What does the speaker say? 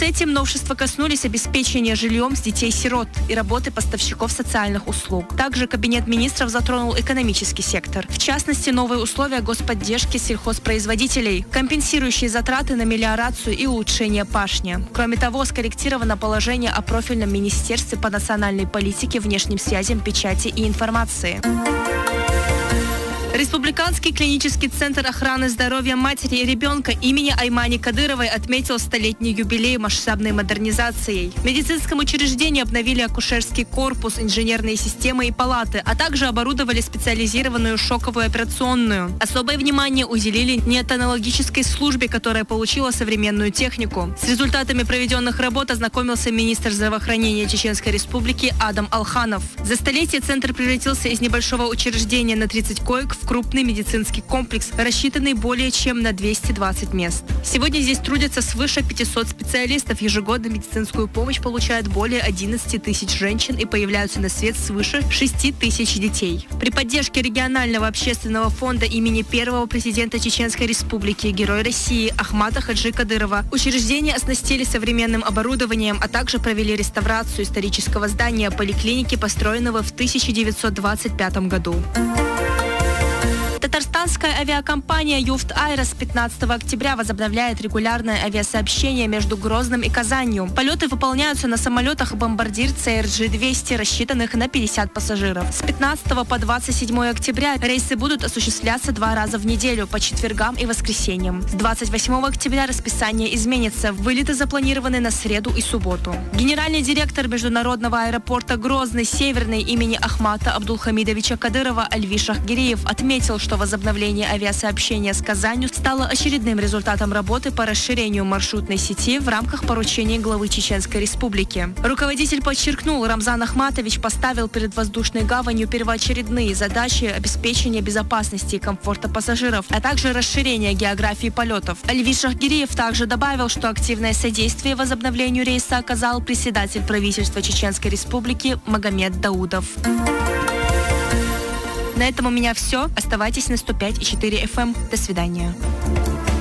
этим новшества коснулись обеспечения жильем с детей-сирот и работы поставщиков социальных услуг. Также Кабинет министров затронул экономический сектор. В частности, новые условия господдержки сельхозпроизводителей, компенсирующие затраты на мелиорацию и улучшение пашни. Кроме того, скорректировано положение о профильном министерстве по национальной политике, внешним связям, печати и информации. Республиканский клинический центр охраны здоровья матери и ребенка имени Аймани Кадыровой отметил 100-летний юбилей масштабной модернизацией. В медицинском учреждении обновили акушерский корпус, инженерные системы и палаты, а также оборудовали специализированную шоковую операционную. Особое внимание уделили неонатологической службе, которая получила современную технику. С результатами проведенных работ ознакомился министр здравоохранения Чеченской Республики Адам Алханов. За столетие центр превратился из небольшого учреждения на 30 коек в крупный медицинский комплекс, рассчитанный более чем на 220 мест. Сегодня здесь трудятся свыше 500 специалистов. Ежегодно медицинскую помощь получают более 11 тысяч женщин и появляются на свет свыше 6 тысяч детей. При поддержке регионального общественного фонда имени первого президента Чеченской Республики, Героя России Ахмата Хаджи Кадырова, учреждение оснастили современным оборудованием, а также провели реставрацию исторического здания поликлиники, построенного в 1925 году. Татарстанская авиакомпания «Юфт Айра» с 15 октября возобновляет регулярное авиасообщение между Грозным и Казанью. Полеты выполняются на самолетах «Бомбардир» CRJ-200, рассчитанных на 50 пассажиров. С 15 по 27 октября рейсы будут осуществляться 2 раза в неделю, по четвергам и воскресеньям. С 28 октября расписание изменится. Вылеты запланированы на среду и субботу. Генеральный директор международного аэропорта Грозный Северный имени Ахмата Абдулхамидовича Кадырова Альвиш Ахгириев отметил, что возобновление авиасообщения с Казанью стало очередным результатом работы по расширению маршрутной сети в рамках поручений главы Чеченской Республики. Руководитель подчеркнул, Рамзан Ахматович поставил перед воздушной гаванью первоочередные задачи обеспечения безопасности и комфорта пассажиров, а также расширения географии полетов. Альвиш Ахгириев также добавил, что активное содействие возобновлению рейса оказал председатель правительства Чеченской Республики Магомед Даудов. На этом у меня все. Оставайтесь на 105,4 FM. До свидания.